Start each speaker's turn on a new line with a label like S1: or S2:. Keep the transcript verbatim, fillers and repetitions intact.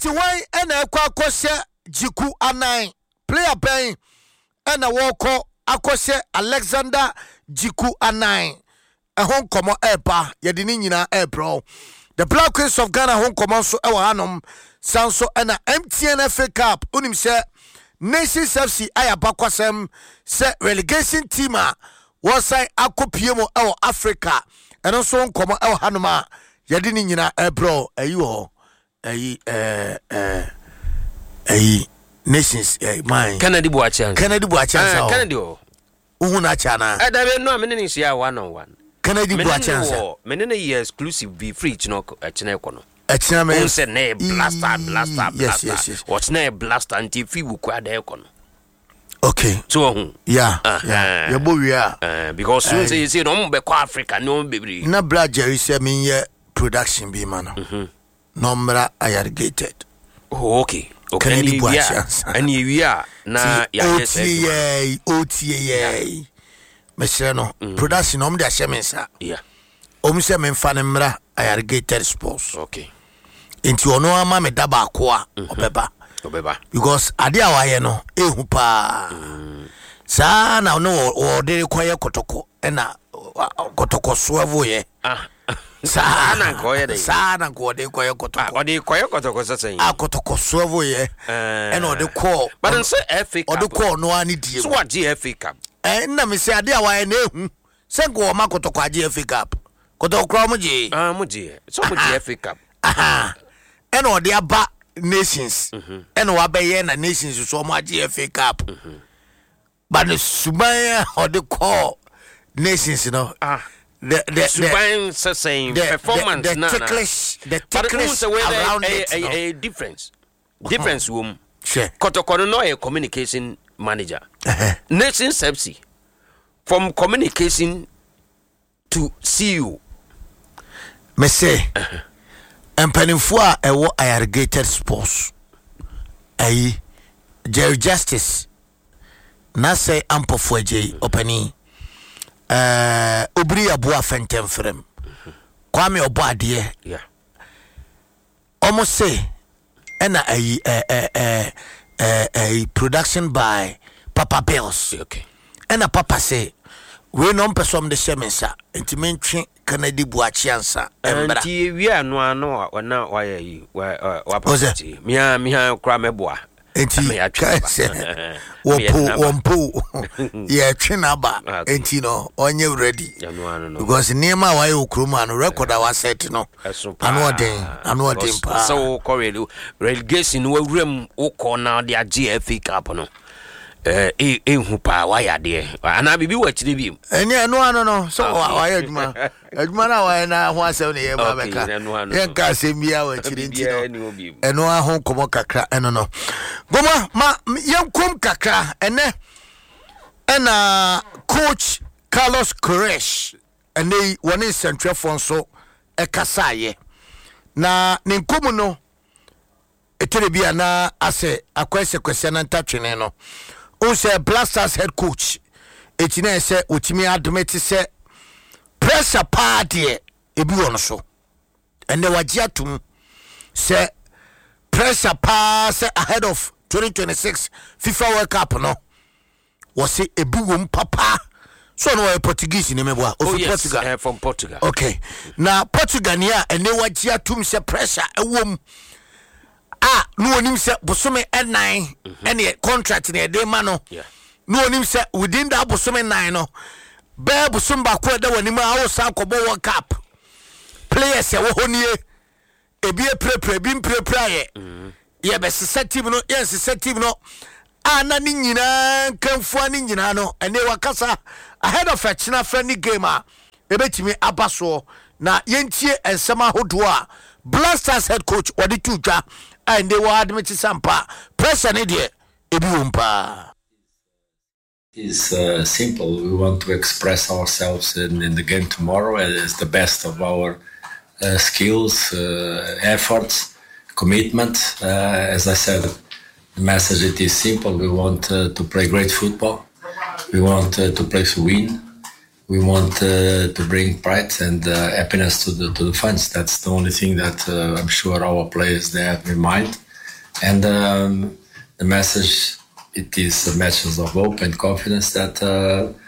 S1: Tiwan ena ekwa akose Jiku Anan player ben ena woko akose Alexander Jiku Anan ehon komo eba yedi ni nyina ebro the Black Queens of Ghana hon komo so ewa hanom sanso ena M T N F A Cup unim se Nations F C ayaba kwasem se relegation team a wosai akopie mo ewo Africa eno so komo ewa hanoma yedi ni nyina ebro ayi ho ayi eh eh ayi Nations eh mine
S2: Kennedy Boachan
S1: Kennedy Boachan
S2: Kennedy o
S1: uhuna chana
S2: eh da be no amene ni sia one on one
S1: Kennedy Boachan sa
S2: menene ye exclusive be free chino echine kono
S1: echina me
S2: say na blaster blaster
S1: yes yes yes
S2: what's na blaster anti fi bu kwa da kono
S1: okay
S2: so hu
S1: yeah yeah yebo wi
S2: a because soon say say no be kwa Africa no be
S1: na bra Jerry say me ye production be man mhm number irrigated
S2: oh okay okay
S1: Kennedy Boachan
S2: ani wi a na ya yes
S1: yeah O T A me say no production om de ahyemensa
S2: yeah
S1: om say me fa ne mra irrigated sports
S2: okay
S1: enti ono ama me daba ko a obeba
S2: obeba
S1: because ade awaye no ehu pa sa na no o de koye kotoko ena kotoko soavo ye
S2: ah
S1: sa
S2: na koye de
S1: sa na ko de koye kotoko
S2: o de koye kotoko sesen
S1: a kotoko soavo ye ena o de ko
S2: but nso F A Cup
S1: o de ko no ani die
S2: so what G F A Cup
S1: eh na me se ade awaye na ehu se ko ma kotoko G F A Cup kotoko kro mo je
S2: ah mo je so mo G F A Cup
S1: aha ena o de aba Nations ena wa be na Nations so mo G F A Cup but the Subaya or the call Nations you know
S2: ah
S1: the the
S2: Suban saying performance
S1: the, the, the ticklish the ticklish around
S2: a,
S1: it
S2: a,
S1: no?
S2: a difference difference wom
S1: sure
S2: Kotoko no a communication manager uh-huh. Nations F C from communication to C E O
S1: me say empanifo a ewo irrigated sports ayi Jerry Justice na say ampofo aje opani eh obri aboa fentem frem kwame obo ade
S2: yeah
S1: almost say ena ayi eh eh eh eh production by Papa Bills
S2: okay
S1: ena Papa say we no person de shemensa entimentwe Kennedy Boachan embra
S2: anti wi anu anu na wa yi wa wa pati mia mia kra meboa
S1: enti wopo wompo ye twinaba enti no onye ready because niema wa ye okroma no record our set no anu odin anu odin pa
S2: so correct relegation we wrem ukọ na de G F A Cup no eh eh hu pa wa ya de ana bibi wa chiri bi
S1: eni anu anu no so wa ya aduma aduma na wa na ho asem ne ye ba beka ye ka asem bia wa chiri nti no enu ahụ komo kakra eno no goma ma yenkom kakra ene ena coach Carlos Queiroz ene woni Central Fonso e kasaye na ne nkomu no eterebia na ase akwese kwese na ntatwene no o se Blasters head coach etina se otimi admit se pressure party ebi wono so ene wagye atum se pressure pass ahead of twenty twenty-six FIFA World Cup no was it a big one papa so no Portuguese ni meboa
S2: oh,
S1: of
S2: yes,
S1: Portugal
S2: uh, from Portugal
S1: okay na Portugal nia ene wagye atum se pressure ewom ah no onim se bosome nine ene contract ne de ma no no onim se within that bosome nine no be bosom ba ko da wani ma awo sa ko World Cup players ya wo honie ebi prepare bi prepare ye be sesa team no yes sesa team no ana ni nyina kanfu ani nyina no ene wakasa ahead of a china friendly game a ebetimi abaso na yentie ensema hodo a Blasters head coach odi tuja and they were admit sampa pressure ne de ebi wompa
S3: is uh, simple. We want to express ourselves in, in the game tomorrow as the best of our uh, skills, uh, efforts, commitment. Uh, as I said, the message it is simple. We want uh, to play great football. We want uh, to play to win. We want uh, to bring pride and uh, happiness to the to the fans. That's the only thing that uh, I'm sure our players they have in mind. And um, the message, it is a message of hope and confidence that uh,